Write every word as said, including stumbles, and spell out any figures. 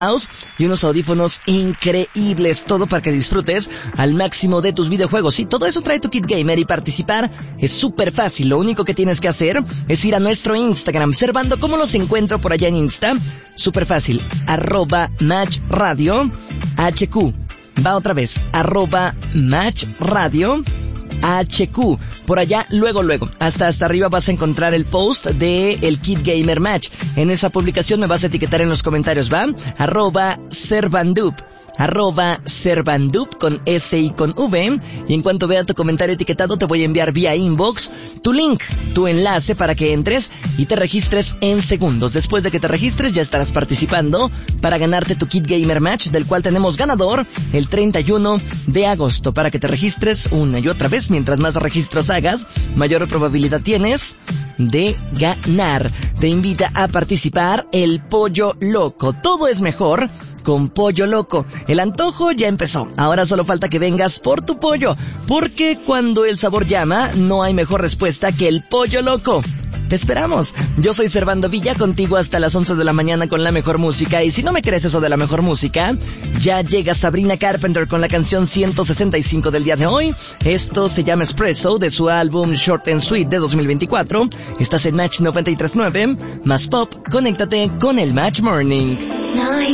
y unos audífonos increíbles, todo para que disfrutes al máximo de tus videojuegos. Y todo eso trae tu kit gamer, y participar es súper fácil. Lo único que tienes que hacer es ir a nuestro Instagram. Servando, ¿cómo los encuentro por allá en Insta? Súper fácil, arroba Match Radio H Q. Va otra vez, arroba Match Radio H Q. Por allá, luego, luego, hasta hasta arriba vas a encontrar el post de el Kit Gamer Match. En esa publicación me vas a etiquetar en los comentarios, ¿va? Arroba Servandup. Arroba Servandup con S y con V. Y en cuanto vea tu comentario etiquetado, te voy a enviar vía inbox tu link, tu enlace para que entres y te registres en segundos. Después de que te registres, ya estarás participando para ganarte tu Kit Gamer Match, del cual tenemos ganador el treinta y uno de agosto. Para que te registres una y otra vez, mientras más registros hagas, mayor probabilidad tienes de ganar. Te invita a participar el Pollo Loco. Todo es mejor con Pollo Loco. El antojo ya empezó. Ahora solo falta que vengas por tu pollo, porque cuando el sabor llama, no hay mejor respuesta que el Pollo Loco. Te esperamos. Yo soy Servando Villa, contigo hasta las once de la mañana con la mejor música. Y si no me crees eso de la mejor música, ya llega Sabrina Carpenter con la canción ciento sesenta y cinco del día de hoy. Esto se llama Espresso, de su álbum Short and Sweet de dos mil veinticuatro. Estás en Match noventa y tres punto nueve, más pop. Conéctate con el Match Morning.